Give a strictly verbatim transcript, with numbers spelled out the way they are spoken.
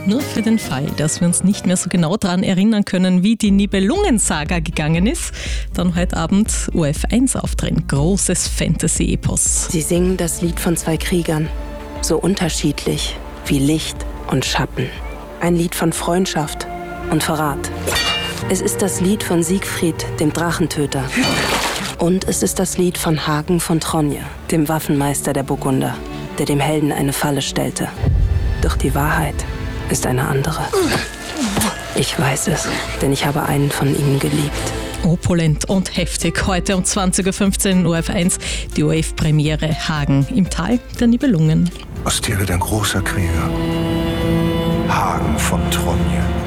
Nur für den Fall, dass wir uns nicht mehr so genau daran erinnern können, wie die Nibelungensaga gegangen ist, dann heute Abend O F eins aufdrehen. Großes Fantasy-Epos. Sie singen das Lied von zwei Kriegern. So unterschiedlich wie Licht und Schatten. Ein Lied von Freundschaft und Verrat. Es ist das Lied von Siegfried, dem Drachentöter. Und es ist das Lied von Hagen von Tronje, dem Waffenmeister der Burgunder, der dem Helden eine Falle stellte. Doch die Wahrheit ist eine andere. Ich weiß es, denn ich habe einen von ihnen geliebt. Opulent und heftig. Heute um zwanzig Uhr fünfzehn O F eins die O R F-Premiere Hagen im Tal der Nibelungen. Aus dir wird ein großer Krieger. Hagen von Tronje.